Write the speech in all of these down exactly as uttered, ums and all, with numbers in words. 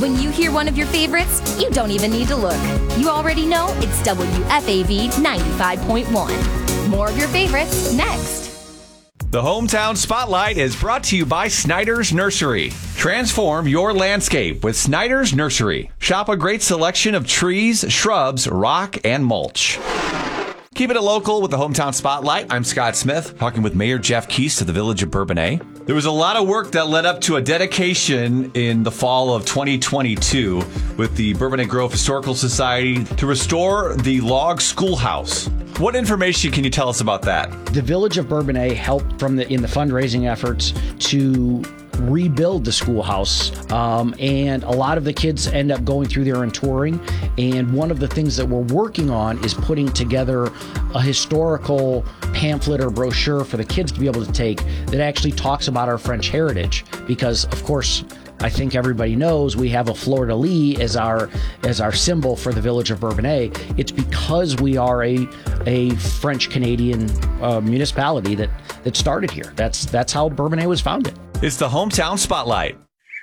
When you hear one of your favorites, you don't even need to look. You already know it's W F A V ninety-five point one. More of your favorites next. The Hometown Spotlight is brought to you by Snyder's Nursery. Transform your landscape with Snyder's Nursery. Shop a great selection of trees, shrubs, rock, and mulch. Keeping it local with the Hometown Spotlight, I'm Scott Smith, talking with Mayor Jeff Keast of the Village of Bourbonnais. There was a lot of work that led up to a dedication in the fall of twenty twenty-two with the Bourbonnais Grove Historical Society to restore the log schoolhouse. What information can you tell us about that? The Village of Bourbonnais helped from the in the fundraising efforts to rebuild the schoolhouse, um, and a lot of the kids end up going through there and touring. And one of the things that we're working on is putting together a historical pamphlet or brochure for the kids to be able to take that actually talks about our French heritage, because of course I think everybody knows we have a fleur-de-lis as our as our symbol for the Village of Bourbonnais. It's because we are a a French Canadian uh, municipality that that started here. That's that's how Bourbonnais was founded. It's the Hometown Spotlight.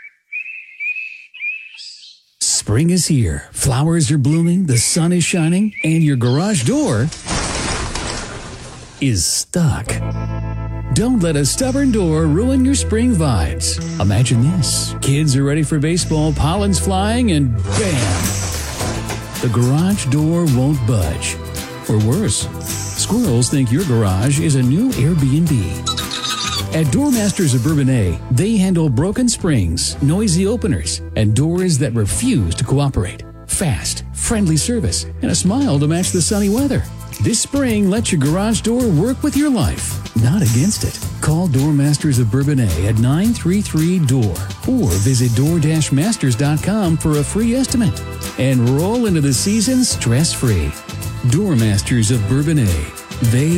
Spring is here. Flowers are blooming, the sun is shining, and your garage door is stuck. Don't let a stubborn door ruin your spring vibes. Imagine this. Kids are ready for baseball, pollen's flying, and bam! The garage door won't budge. Or worse, squirrels think your garage is a new Airbnb. At Doormasters of Bourbonnais, they handle broken springs, noisy openers, and doors that refuse to cooperate. Fast, friendly service, and a smile to match the sunny weather. This spring, let your garage door work with your life, not against it. Call Doormasters of Bourbonnais at nine three three D O O R or visit door dash masters dot com for a free estimate. And roll into the season stress-free. Doormasters of Bourbonnais. They